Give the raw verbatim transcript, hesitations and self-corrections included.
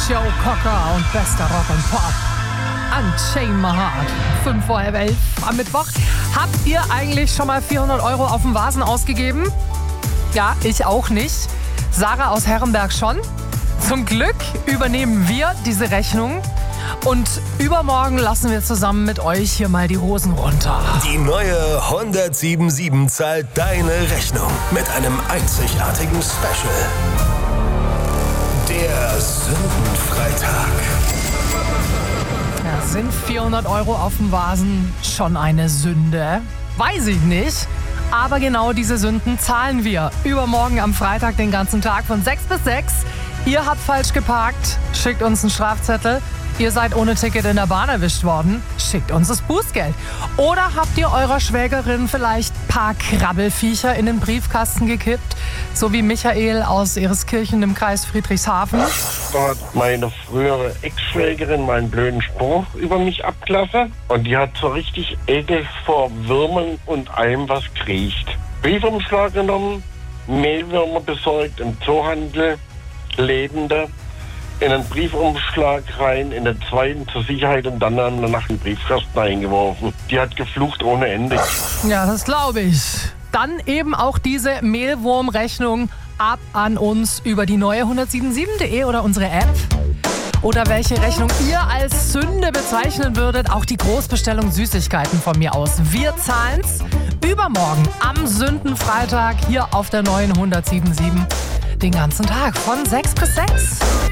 Joe Cocker und bester Rock und Pop. Unchain My Heart. fünf vor halb elf am Mittwoch. Habt ihr eigentlich schon mal vierhundert Euro auf dem Vasen ausgegeben? Ja, ich auch nicht. Sarah aus Herrenberg schon. Zum Glück übernehmen wir diese Rechnung. Und übermorgen lassen wir zusammen mit euch hier mal die Hosen runter. Die neue hundertsiebenundsiebzig zahlt deine Rechnung mit einem einzigartigen Special. Der Sündenfreitag. Ja, sind vierhundert Euro auf dem Vasen schon eine Sünde? Weiß ich nicht. Aber genau diese Sünden zahlen wir. Übermorgen am Freitag den ganzen Tag von sechs bis sechs. Ihr habt falsch geparkt, schickt uns einen Strafzettel. Ihr seid ohne Ticket in der Bahn erwischt worden, schickt uns das Bußgeld. Oder habt ihr eurer Schwägerin vielleicht ein paar Krabbelfiecher in den Briefkasten gekippt? So wie Michael aus Ereskirchen im Kreis Friedrichshafen. Da hat meine frühere Ex-Schwägerin meinen blöden Spruch über mich abgelassen. Und die hat so richtig Ekel vor Würmern und allem, was kriecht. Briefumschlag genommen, Mehlwürmer besorgt im Zoohandel, lebende, in einen Briefumschlag rein, in den zweiten zur Sicherheit und dann nach den Briefkasten eingeworfen. Die hat geflucht ohne Ende. Ja, das glaube ich. Dann eben auch diese Mehlwurmrechnung ab an uns über die neue hundertsiebenundsiebzig punkt de oder unsere App. Oder welche Rechnung ihr als Sünde bezeichnen würdet. Auch die Großbestellung Süßigkeiten von mir aus. Wir zahlen's übermorgen am Sündenfreitag hier auf der neuen hundertsiebenundsiebzig den ganzen Tag von sechs bis sechs.